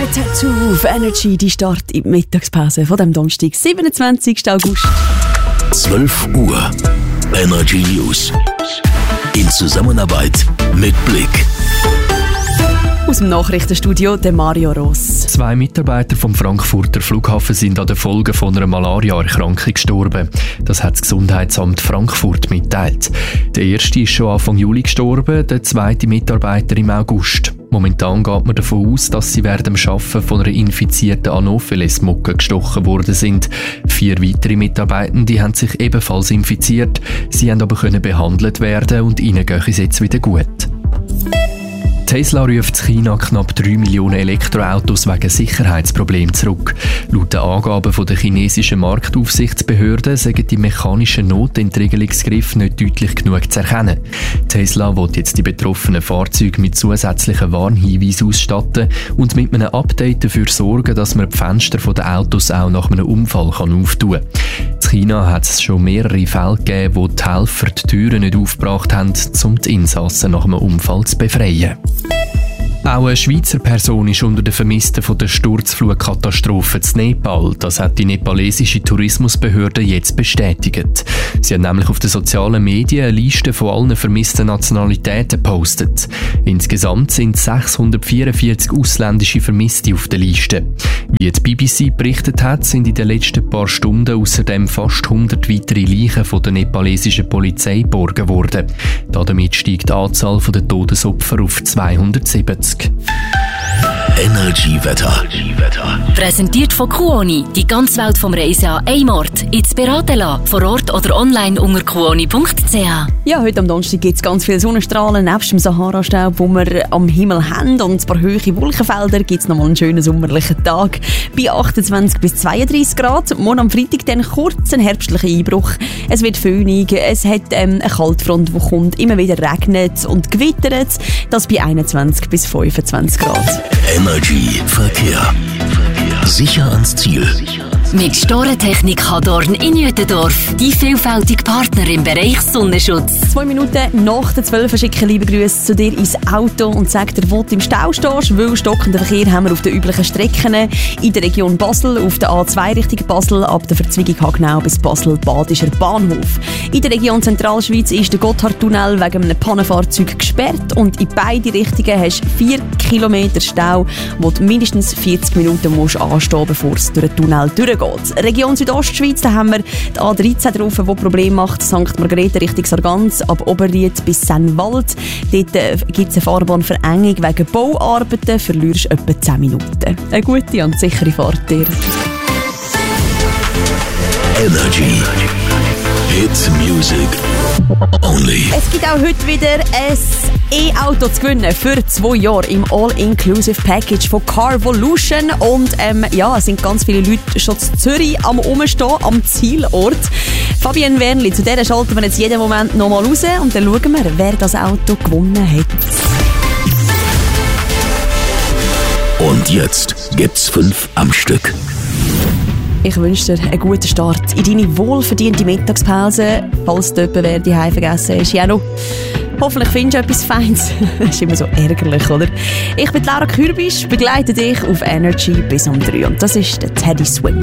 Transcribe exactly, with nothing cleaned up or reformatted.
Tattoo auf Energy, die Start in die Mittagspause von dem Donnerstag, siebenundzwanzigsten August. zwölf Uhr. Energy News. In Zusammenarbeit mit Blick. Aus dem Nachrichtenstudio der Mario Ross. Zwei Mitarbeiter vom Frankfurter Flughafen sind an den Folgen von einer Malaria-Erkrankung gestorben. Das hat das Gesundheitsamt Frankfurt mitteilt. Der erste ist schon Anfang Juli gestorben, der zweite Mitarbeiter im August. Momentan geht man davon aus, dass sie während dem Arbeiten von einer infizierten Anopheles-Mücke gestochen worden sind. Vier weitere Mitarbeitende haben sich ebenfalls infiziert. Sie haben aber können behandelt werden und ihnen geht es jetzt wieder gut. Tesla ruft in China knapp drei Millionen Elektroautos wegen Sicherheitsproblemen zurück. Laut den Angaben der chinesischen Marktaufsichtsbehörde sagen die mechanischen Notentriegelungsgriffe nicht deutlich genug zu erkennen. Tesla will jetzt die betroffenen Fahrzeuge mit zusätzlichen Warnhinweisen ausstatten und mit einem Update dafür sorgen, dass man die Fenster der Autos auch nach einem Unfall auftun kann. In China hat es schon mehrere Fälle gegeben, wo die Helfer die Türen nicht aufgebracht haben, um die Insassen nach einem Unfall zu befreien. Auch eine Schweizer Person ist unter den Vermissten von der Sturzflutkatastrophe in Nepal. Das hat die nepalesische Tourismusbehörde jetzt bestätigt. Sie hat nämlich auf den sozialen Medien eine Liste von allen vermissten Nationalitäten gepostet. Insgesamt sind sechshundertvierundvierzig ausländische Vermisste auf der Liste. Wie die B B C berichtet hat, sind in den letzten paar Stunden außerdem fast hundert weitere Leichen von der nepalesischen Polizei geborgen worden. Damit steigt die Anzahl der Todesopfer auf zweihundertsiebzig. Energy-Wetter. Präsentiert von Kuoni. Die ganze Welt vom Reisen an einem Ort. Jetzt beraten lassen. Vor Ort oder online unter kuoni punkt c h. Ja, heute am Donnerstag gibt es ganz viele Sonnenstrahlen. Nebst dem Sahara-Staub, den wir am Himmel haben, und ein paar hohe Wolkenfelder, gibt es nochmal einen schönen sommerlichen Tag. Bei achtundzwanzig bis zweiunddreißig Grad. Morgen am Freitag dann kurz ein herbstlicher Einbruch. Es wird föhnig, es hat ähm, eine Kaltfront, die kommt. Immer wieder regnet und gewittert. Das bei einundzwanzig bis fünfundzwanzig Grad. Energy Verkehr. Sicher ans Ziel. Mit Storentechnik Hadorn in Jütendorf. Die vielfältige Partner im Bereich Sonnenschutz. Zwei Minuten nach der zwölf schicke liebe Grüße zu dir ins Auto und sag dir, wo du im Stau stehst, weil stockenden Verkehr haben wir auf den üblichen Strecken in der Region Basel, auf der A zwei Richtung Basel, ab der Verzweigung Hagenau bis Basel-Badischer Bahnhof. In der Region Zentralschweiz ist der Gotthardtunnel wegen einem Pannenfahrzeug gesperrt und in beide Richtungen hast du vier Kilometer Stau, wo du mindestens vierzig Minuten musst anstehen, bevor es durch den Tunnel durchgeht. Region Südostschweiz, da haben wir die A dreizehn drauf, die Probleme macht, Sankt Margrethe Richtung Sargans, ab Oberried bis Sennwald. Dort äh, gibt es eine Fahrbahnverengung wegen Bauarbeiten, verlierst du etwa zehn Minuten. Eine gute und sichere Fahrt dir. Energy. Hit Music Only. Es gibt auch heute wieder ein E-Auto zu gewinnen für zwei Jahre im All-Inclusive Package von Carvolution. Und ähm, ja, es sind ganz viele Leute schon in Zürich am Umstehen, am Zielort. Fabienne Wernli, zu der schalten wir jetzt jeden Moment nochmal raus und dann schauen wir, wer das Auto gewonnen hat. Und jetzt gibt's fünf am Stück. Ich wünsche dir einen guten Start in deine wohlverdiente Mittagspause, falls du jemanden wer die Hause vergessen hast. Ja, noch. Hoffentlich findest du etwas Feines. Das ist immer so ärgerlich, oder? Ich bin Laura Kürbisch, begleite dich auf Energy bis um drei. Und das ist der Teddy Swing.